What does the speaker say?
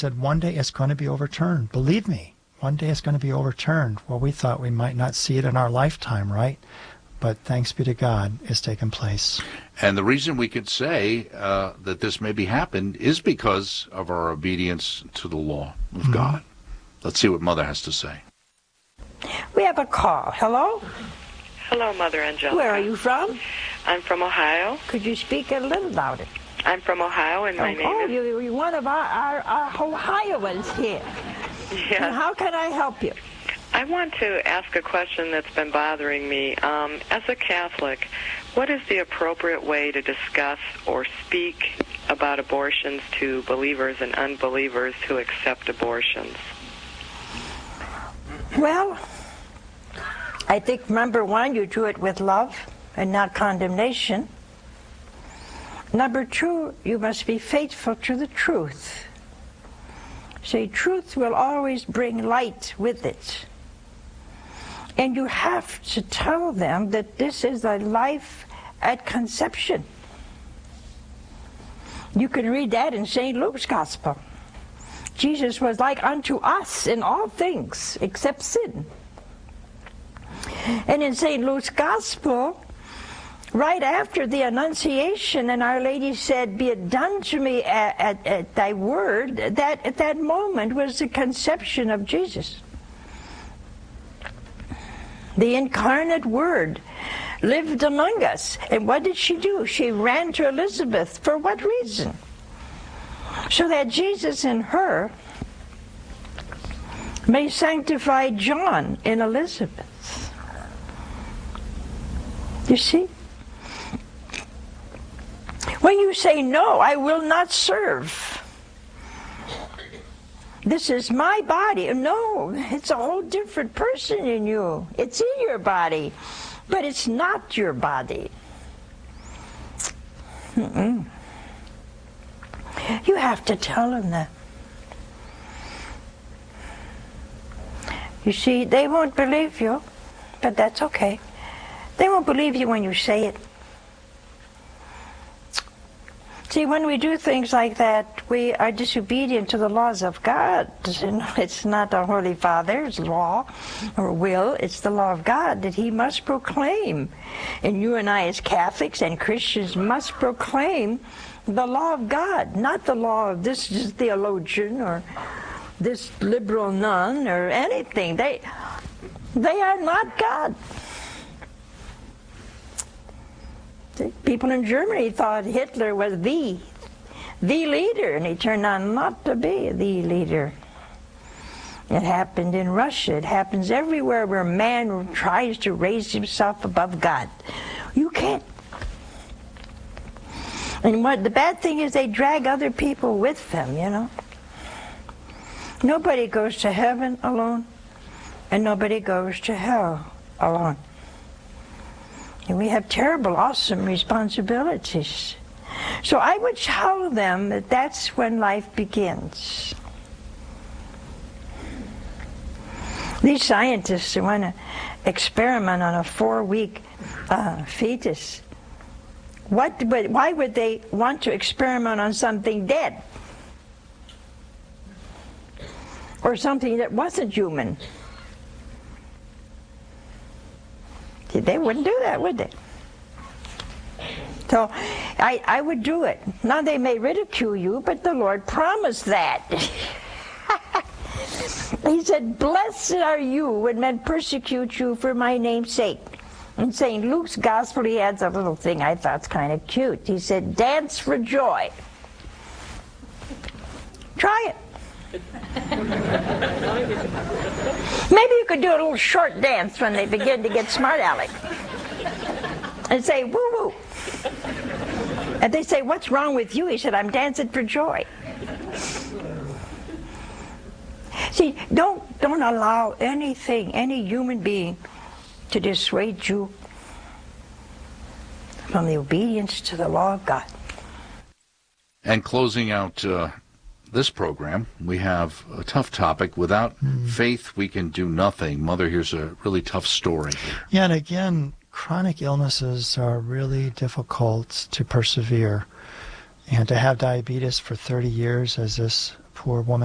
said, one day it's going to be overturned. Believe me, one day it's going to be overturned. Well, we thought we might not see it in our lifetime, right? But thanks be to God, it's taken place. And the reason we could say that this maybe happened is because of our obedience to the law of God. Let's see what Mother has to say. We have a call. Hello? Hello, Mother Angelica. Where are you from? I'm from Ohio. Could you speak a little louder? I'm from Ohio, and my name is... you're one of our Ohioans here. Yes. And how can I help you? I want to ask a question that's been bothering me. As a Catholic, what is the appropriate way to discuss or speak about abortions to believers and unbelievers who accept abortions? Well, I think, number one, you do it with love and not condemnation. Number two, you must be faithful to the truth. See, truth will always bring light with it. And you have to tell them that this is a life at conception. You can read that in St. Luke's Gospel. Jesus was like unto us in all things except sin. And in St. Luke's Gospel, right after the Annunciation, and Our Lady said, "Be it done to me at thy word," that at that moment was the conception of Jesus. The incarnate Word lived among us. And what did she do? She ran to Elizabeth. For what reason? So that Jesus in her may sanctify John in Elizabeth. You see? When you say, "No, I will not serve. This is my body." No, it's a whole different person in you. It's in your body, but it's not your body. You have to tell them that. You see, they won't believe you, but that's okay. They won't believe you when you say it. See, when we do things like that, we are disobedient to the laws of God. It's not the Holy Father's law or will. It's the law of God that He must proclaim. And you and I as Catholics and Christians must proclaim the law of God, not the law of this theologian or this liberal nun or anything. They are not God. People in Germany thought Hitler was the leader, and he turned out not to be the leader. It happened in Russia. It happens everywhere where man tries to raise himself above God. You can't. And what the bad thing is, they drag other people with them, you know. Nobody goes to heaven alone, and nobody goes to hell alone. And we have terrible, awesome responsibilities. So I would tell them that that's when life begins. These scientists who want to experiment on a 4-week fetus, why would they want to experiment on something dead? Or something that wasn't human? They wouldn't do that, would they? So I would do it. Now they may ridicule you, but the Lord promised that. He said, "Blessed are you when men persecute you for my name's sake." In St. Luke's Gospel, he adds a little thing I thought's kind of cute. He said, "Dance for joy." Try it. Maybe you could do a little short dance when they begin to get smart aleck and say, "Woo woo." And they say, "What's wrong with you?" He said, "I'm dancing for joy." See, don't allow anything, any human being, to dissuade you from the obedience to the law of God. And closing out this program, we have a tough topic. Without faith, we can do nothing. Mother, here's a really tough story here. Yeah, and again, chronic illnesses are really difficult to persevere. And to have diabetes for 30 years, as this poor woman